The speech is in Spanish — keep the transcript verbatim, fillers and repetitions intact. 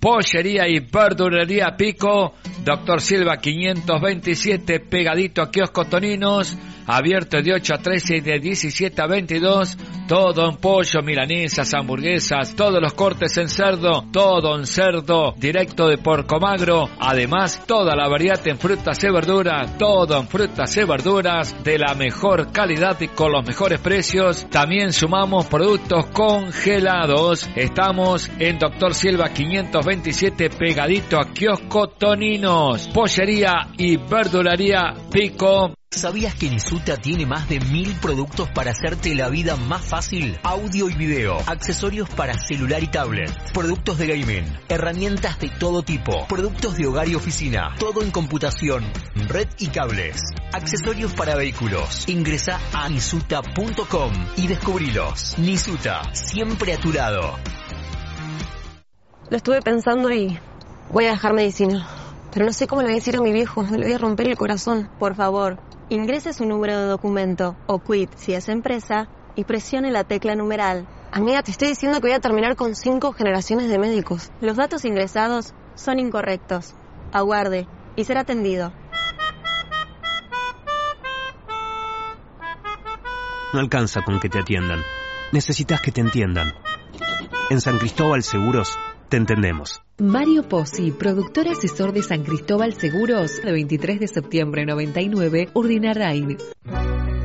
Pollería y verdulería Pico, Doctor Silva quinientos veintisiete, pegadito a Kiosco Toninos, abierto de ocho a trece y de diecisiete a veintidós, todo en pollo, milanesas, hamburguesas, todos los cortes en cerdo, todo en cerdo, directo de Porcomagro, además toda la variedad en frutas y verduras, todo en frutas y verduras de la mejor calidad y con los mejores precios. También sumamos productos congelados. Estamos en Doctor Silva quinientos veintisiete, pegadito a Kiosco Toninos. Pollería y verdulería Pico. ¿Sabías que Nisuta tiene más de mil productos para hacerte la vida más fácil? Audio y video, accesorios para celular y tablet, productos de gaming, herramientas de todo tipo, productos de hogar y oficina, todo en computación, red y cables, accesorios para vehículos. Ingresa a nisuta punto com y descubrilos. Nisuta, siempre a tu lado. Lo estuve pensando y voy a dejar medicina. Pero no sé cómo le voy a decir a mi viejo, le voy a romper el corazón. Por favor, ingrese su número de documento o quit si es empresa y presione la tecla numeral. Amiga, te estoy diciendo que voy a terminar con cinco generaciones de médicos. Los datos ingresados son incorrectos. Aguarde y será atendido. No alcanza con que te atiendan. Necesitas que te entiendan. En San Cristóbal Seguros te entendemos. Mario Pozzi, productor asesor de San Cristóbal Seguros, de veintitrés de septiembre noventa y nueve, Urdinarrain.